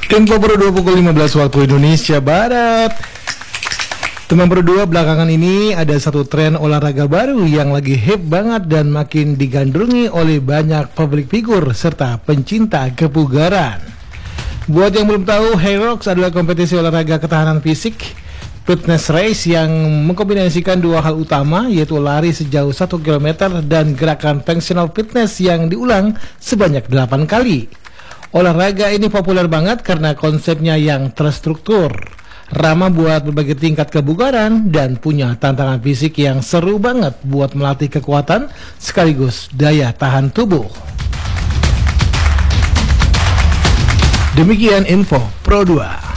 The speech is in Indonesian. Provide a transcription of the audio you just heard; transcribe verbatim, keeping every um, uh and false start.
Tempo Pro dua pukul lima belas waktu Indonesia Barat. Teman Pro dua, belakangan ini ada satu tren olahraga baru yang lagi hip banget dan makin digandrungi oleh banyak public figure serta pencinta kebugaran. Buat yang belum tahu, HYROX adalah kompetisi olahraga ketahanan fisik fitness race yang mengkombinasikan dua hal utama, yaitu lari sejauh satu kilometer dan gerakan functional fitness yang diulang sebanyak delapan kali. Olahraga ini populer banget karena konsepnya yang terstruktur, ramah buat berbagai tingkat kebugaran, dan punya tantangan fisik yang seru banget buat melatih kekuatan sekaligus daya tahan tubuh. Demikian info Pro dua.